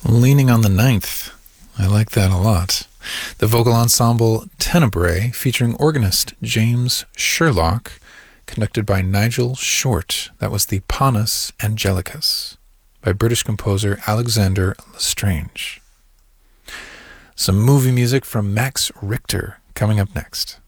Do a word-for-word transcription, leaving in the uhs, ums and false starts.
Leaning on the Ninth. I like that a lot. The vocal ensemble Tenebrae, featuring organist James Sherlock, conducted by Nigel Short. That was the Panis Angelicus, by British composer Alexander Lestrange. Some movie music from Max Richter coming up next.